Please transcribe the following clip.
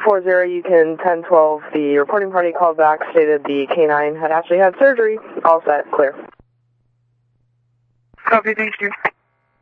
40, you can 1012. The reporting party called back, stated the canine had actually had surgery. All set, clear. Copy, thank you.